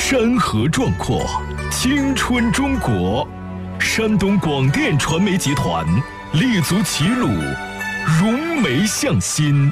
山河壮阔，青春中国。山东广电传媒集团立足齐鲁，融媒向心。